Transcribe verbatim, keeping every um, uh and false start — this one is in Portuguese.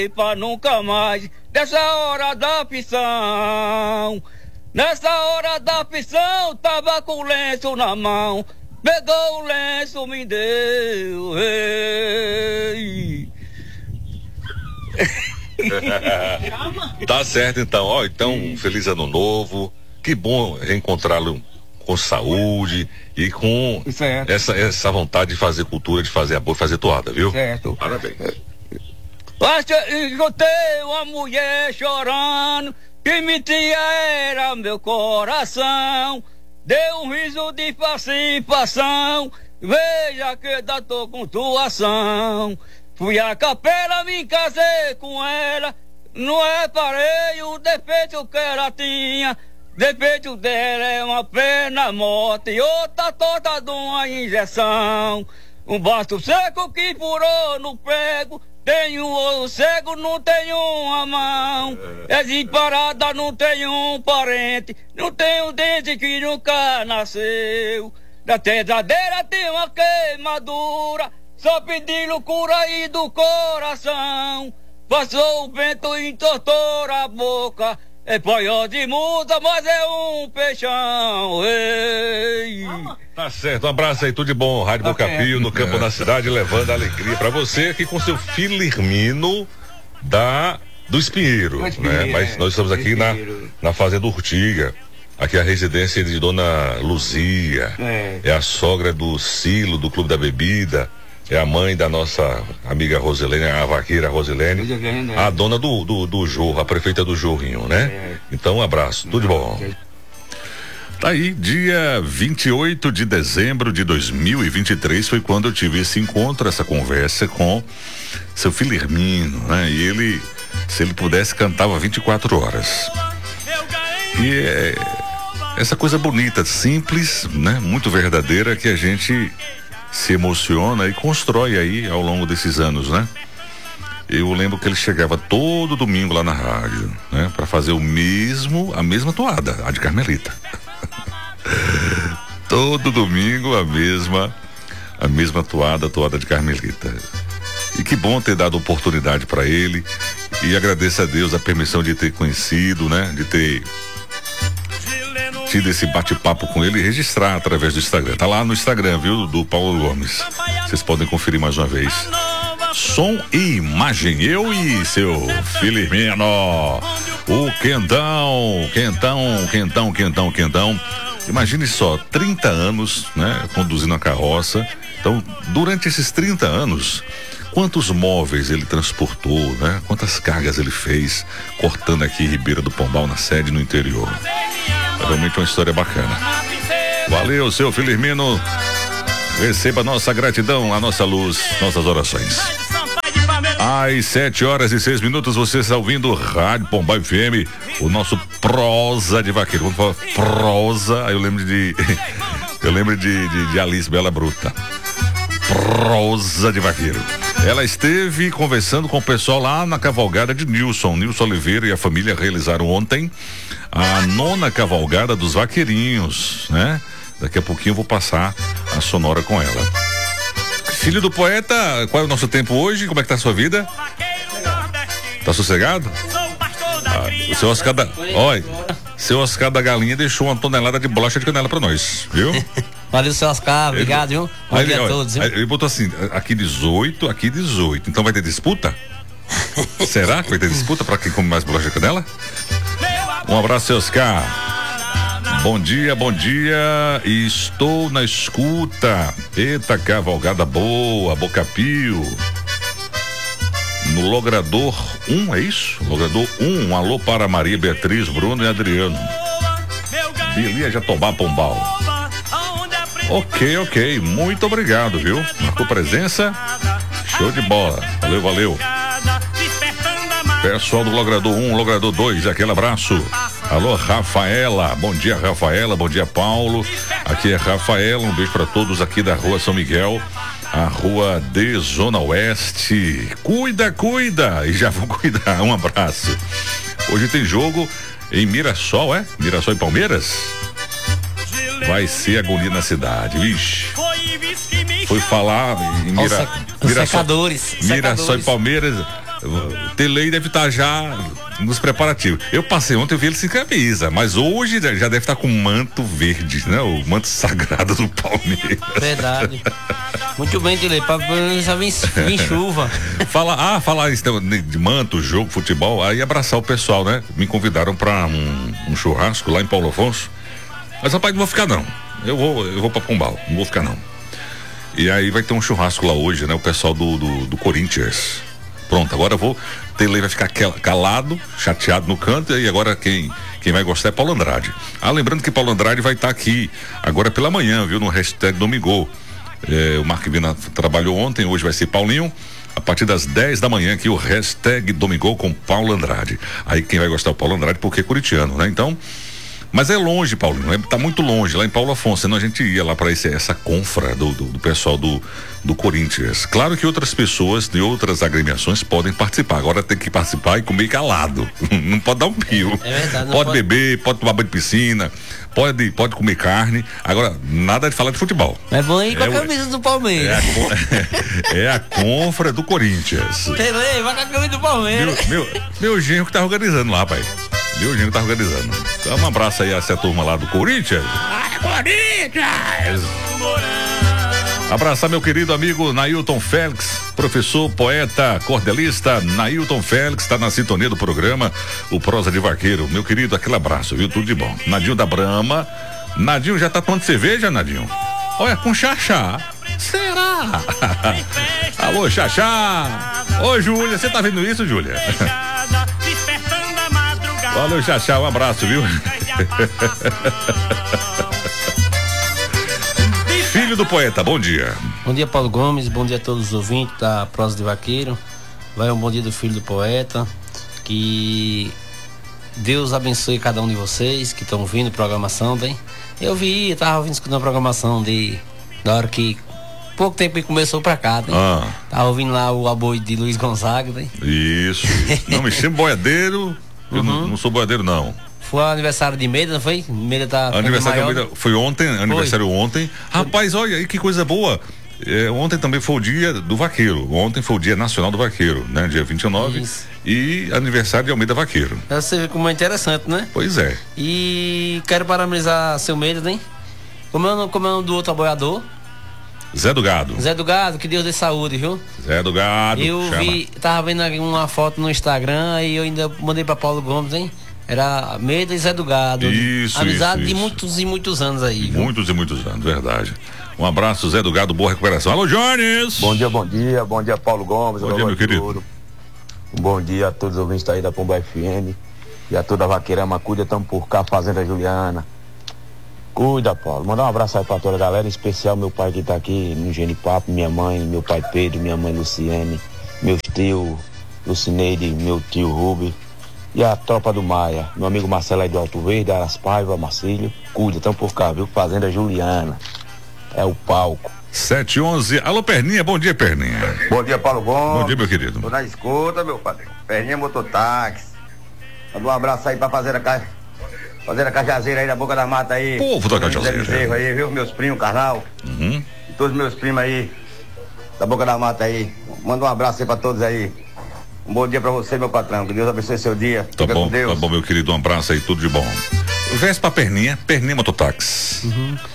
pra nunca mais, nessa hora da aflição. Nessa hora da aflição, tava com o lenço na mão, pegou o lenço, me deu. Ei. Tá certo então, ó, então, Sim. Feliz ano novo, que bom reencontrá-lo com saúde e com essa, essa vontade de fazer cultura, de fazer amor, fazer toada, viu? Certo. Parabéns. Escutei uma mulher chorando, que mentia era meu coração, deu um riso de participação, veja que da tô com atuação. Fui à capela, me casei com ela, não reparei o defeito que ela tinha. Defeito dela é uma pena morte e outra torta de uma injeção. Um basto seco que furou no prego, tenho um olho cego, não tenho uma mão. É desemparada, não tenho um parente, não tenho dente que nunca nasceu. Da tesadeira tem uma queimadura, só pedindo cura aí do coração. Passou o vento e entortou a boca, é paiol de muda, mas é um peixão. Ei. Tá certo, um abraço aí, tudo de bom. Rádio Boca Pio, no campo da cidade, levando alegria pra você aqui com seu Filirmino da, do Espinheiro, né? Mas nós estamos aqui na, na Fazenda Urtiga. Aqui é a residência de Dona Luzia, é. é a sogra do Silo, do Clube da Bebida, é a mãe da nossa amiga Rosilene, a vaqueira Rosilene, a dona do, do, do Jorro, a prefeita do Jorrinho, né? É. Então, um abraço, tudo de bom. Tá aí, dia vinte e oito de dezembro de dois mil e vinte e três foi quando eu tive esse encontro, essa conversa com seu Filirmino, né? E ele, se ele pudesse, cantava vinte e quatro horas. E é essa coisa bonita, simples, né? Muito verdadeira, que a gente se emociona e constrói aí ao longo desses anos, né? Eu lembro que ele chegava todo domingo lá na rádio, né? Para fazer o mesmo, a mesma toada, a de Carmelita. Todo domingo a mesma, a mesma toada, a toada de Carmelita. E que bom ter dado oportunidade para ele, e agradeço a Deus a permissão de ter conhecido, né? De ter tido esse bate-papo com ele e registrar através do Instagram. Tá lá no Instagram, viu, do Paulo Gomes. Vocês podem conferir mais uma vez. Som e imagem, eu e seu Filirmino, o quentão, quentão, quentão, quentão, quentão. Imagine só, trinta anos, né, conduzindo a carroça. Então, durante esses trinta anos, quantos móveis ele transportou, né? Quantas cargas ele fez, cortando aqui Ribeira do Pombal, na sede, no interior. É realmente uma história bacana. Valeu, seu Filirmino. Receba nossa gratidão, a nossa luz, nossas orações. Às sete horas e seis minutos, você está ouvindo Rádio Pombal F M, o nosso prosa de vaqueiro. Quando fala prosa, aí eu lembro de. eu lembro de, de, de Alice Bela Bruta. Prosa de vaqueiro. Ela esteve conversando com o pessoal lá na cavalgada de Nilson. Nilson Oliveira e a família realizaram ontem a nona cavalgada dos vaqueirinhos, né? Daqui a pouquinho eu vou passar a sonora com ela. Filho do poeta, qual é o nosso tempo hoje? Como é que tá a sua vida? Tá sossegado? Ah, o seu Oscar da... Olha, seu Oscar da Galinha deixou uma tonelada de bolacha de canela pra nós, viu? Valeu, seu Oscar, obrigado, viu? Bom aí, dia olha, a todos, viu? Ele botou assim, aqui dezoito, aqui dezoito. Então vai ter disputa? Será que vai ter disputa pra quem come mais bolacha de canela? Um abraço, seu Oscar. Bom dia, bom dia. Estou na escuta. Eita, cavalgada boa, Boca Pio. No Logrador um, é isso? Logrador um, um alô para Maria Beatriz, Bruno e Adriano. Bilia Jatobá, Pombal. Ok, ok, muito obrigado, viu? Marcou presença? Show de bola. Valeu, valeu. Pessoal do Logrador um, Logrador dois, aquele abraço. Alô, Rafaela, bom dia, Rafaela, bom dia, Paulo. Aqui é Rafaela, um beijo para todos aqui da Rua São Miguel, a Rua D, Zona Oeste. Cuida, cuida, e já vou cuidar, um abraço. Hoje tem jogo em Mirassol, é? Mirassol e Palmeiras? Vai ser agonia na cidade, vixe. Foi falar em Mira, Os Mirassol, secadores. Mirassol e Palmeiras. Telei deve estar já nos preparativos. Eu passei ontem, eu vi ele sem camisa, mas hoje já deve estar com manto verde, né? O manto sagrado do Palmeiras. Verdade. Muito bem, Telei, pra já vir, vir chuva. Fala, ah, falar isso de manto, jogo, futebol, aí abraçar o pessoal, né? Me convidaram para um, um churrasco lá em Paulo Afonso. Mas rapaz, não vou ficar não. Eu vou, eu vou para Pombal, não vou ficar não. E aí vai ter um churrasco lá hoje, né? O pessoal do, do, do Corinthians. Pronto, agora eu vou. Telei vai ficar calado, chateado no canto, e agora quem, quem vai gostar é Paulo Andrade. Ah, lembrando que Paulo Andrade vai estar tá aqui agora pela manhã, viu? No hashtag Domingol. É, o Marco Vina trabalhou ontem, hoje vai ser Paulinho. A partir das dez da manhã aqui o hashtag Domingol com Paulo Andrade. Aí quem vai gostar é o Paulo Andrade porque é corintiano, né? Então. Mas é longe, Paulinho, é, tá muito longe, lá em Paulo Afonso, senão a gente ia lá para essa confra do, do, do pessoal do, do Corinthians. Claro que outras pessoas de outras agremiações podem participar, agora tem que participar e comer calado, não pode dar um pio. É, é verdade, pode, pode beber, pode tomar banho de piscina, pode, pode comer carne, agora nada de falar de futebol. É bom ir com é, a camisa do Palmeiras. É a, é a confra do Corinthians. Telei, vai com a camisa do Palmeiras. Meu, meu, meu genro que tá organizando lá, pai. Meu genro tá organizando. Então um abraço aí a essa turma lá do Corinthians. Ah, Corinthians! Abraçar meu querido amigo Nailton Félix, professor, poeta, cordelista. Nailton Félix está na sintonia do programa O Prosa de Vaqueiro. Meu querido, aquele abraço, viu? Tudo de bom. Nadinho da Brama. Nadinho já tá tomando cerveja, Nadinho? Olha, com Xaxá. Será? Alô, Xaxá. Ô, Júlia, você tá vendo isso, Júlia? Valeu, Xaxá, um abraço, viu? Filho do poeta, bom dia. Bom dia, Paulo Gomes, bom dia a todos os ouvintes da Prosa de Vaqueiro. Vai um bom dia do filho do poeta. Que Deus abençoe cada um de vocês que estão ouvindo programação, bem? Eu vi, eu tava ouvindo escutando a programação de da hora que pouco tempo que começou pra cá, né? Ah. Tava ouvindo lá o apoio de Luiz Gonzaga, né? Isso. Não me chame boiadeiro. Eu uhum. não, não sou boiadeiro, não. Foi aniversário de Meida, não foi? Meida tá. Aniversário de Meida foi ontem, aniversário foi. ontem. Rapaz, olha aí que coisa boa. É, ontem também foi o dia do vaqueiro. Ontem foi o dia nacional do vaqueiro, né? Dia vinte e nove. Isso. E aniversário de Almeida Vaqueiro. Você vê como é interessante, né? Pois é. E quero parabenizar seu Meida, né? Como é o nome, como é o nome do outro apoiador? Zé do Gado. Zé do Gado, que Deus dê saúde, viu? Zé do Gado. Eu chama. vi, tava vendo uma foto no Instagram e eu ainda mandei pra Paulo Gomes, hein? Era Meida e Zé do Gado. Isso, amizade isso, de isso. muitos e muitos anos aí, viu? Muitos e muitos anos, verdade. Um abraço, Zé do Gado, boa recuperação. Alô, Jones! Bom dia, bom dia, bom dia, Paulo Gomes. Bom dia, meu querido. Ouro. Um bom dia a todos os ouvintes aí da Pomba F M e a toda a Vaqueirama. Cuida, estamos por cá, Fazenda Juliana. Cuida, Paulo. Mandar um abraço aí pra toda a galera, em especial meu pai que tá aqui no Genipapo, minha mãe, meu pai Pedro, minha mãe Luciene, meus tio Lucineide, meu tio Rubi e a tropa do Maia, meu amigo Marcelo aí do Alto Verde, Aras Paiva, Marcílio. Cuida, estamos por cá, viu? Fazenda Juliana. É o palco. sete e onze. Alô, Perninha, bom dia, Perninha. Bom dia, Paulo Gomes. Bom dia, meu querido. Tô na escuta, meu padrinho. Perninha Mototáxi. Manda um abraço aí pra fazer a ca... fazer a cajazeira aí da Boca da Mata aí. Povo da cajazeira. Aí, viu? Meus primos, carnal. Uhum. E todos meus primos aí da Boca da Mata aí. Manda um abraço aí pra todos aí. Um bom dia pra você, meu patrão. Que Deus abençoe seu dia. Tá Fica bom, tá bom, meu querido. Um abraço aí, tudo de bom. Veste pra Perninha, Perninha Mototáxi. Uhum.